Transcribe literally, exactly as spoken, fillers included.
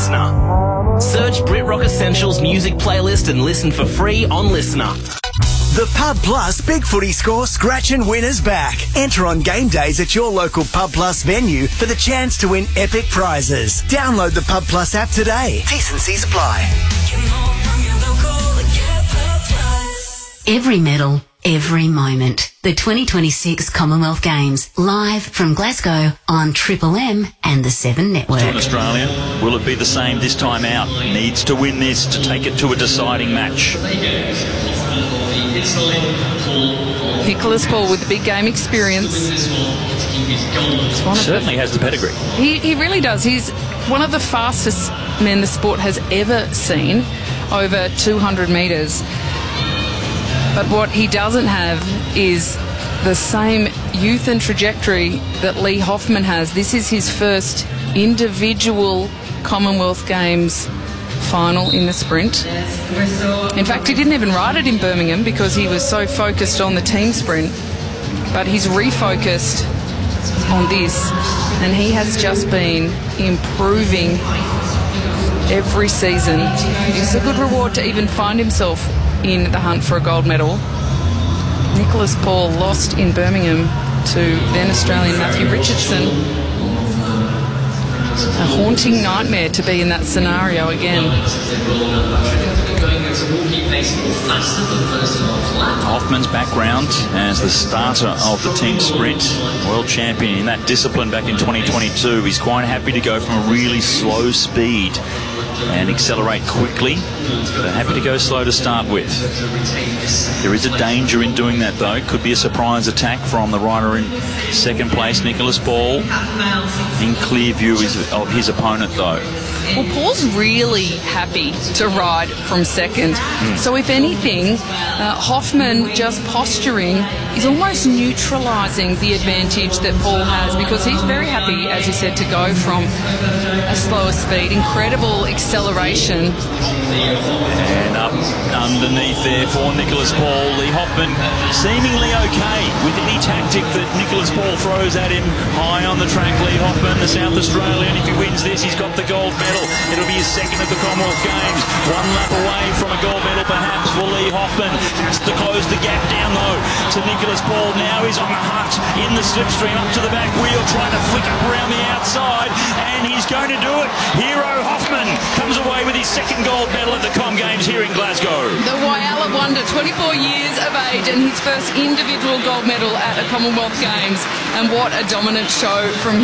Listener. Search Brit Rock Essentials music playlist and listen for free on Listener. The Pub Plus Big Footy Score Scratch and Win is back. Enter on game days at your local Pub Plus venue for the chance to win epic prizes. Download the Pub Plus app today. T's and C's apply. Every medal, every moment. The twenty twenty-six Commonwealth Games, live from Glasgow on Triple M and the Seven Network. To an Australian, will it be the same this time out? Needs to win this to take it to a deciding match. Nicholas Paul with the big game experience. Certainly has the pedigree. He, he really does. He's one of the fastest men the sport has ever seen, over two hundred metres. But what he doesn't have is the same youth and trajectory that Lee Hoffman has. This is his first individual Commonwealth Games final in the sprint. In fact, he didn't even ride it in Birmingham because he was so focused on the team sprint. But he's refocused on this, and he has just been improving every season. It's a good reward to even find himself in the hunt for a gold medal. Nicholas Paul lost in Birmingham to then Australian Matthew Richardson. A haunting nightmare to be in that scenario again. Hoffman's background as the starter of the team sprint, world champion in that discipline back in twenty twenty-two. He's quite happy to go from a really slow speed and accelerate quickly, but happy to go slow to start with. There is a danger in doing that though. Could be a surprise attack from the rider in second place, Nicholas Paul, in clear view of his opponent though. Well, Paul's really happy to ride from second. Mm. So if anything, uh, Hoffman just posturing is almost neutralising the advantage that Paul has, because he's very happy, as you said, to go from a slower speed. Incredible acceleration. And up underneath there for Nicholas Paul. Lee Hoffman seemingly okay with any tactic that Nicholas Paul throws at him. High on the track, Lee Hoffman, the South Australian. If he wins this, he's got the gold medal. It'll be his second at the Commonwealth Games. One lap away from a gold medal perhaps for Lee Hoffman. Has to close the gap down though to Nicholas Paul. Now he's on the hunt in the slipstream up to the back wheel, trying to flick up around the outside, and he's going to do it. Hero Hoffman comes away with his second gold medal at the Com Games here in Glasgow. The Whyalla wonder, twenty-four years of age, and his first individual gold medal at a Commonwealth Games. And what a dominant show from him.